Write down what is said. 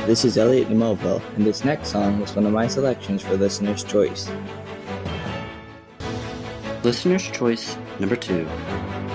this is Elliot Demoville, and this next song was one of my selections for Listener's Choice. Listener's Choice number 2.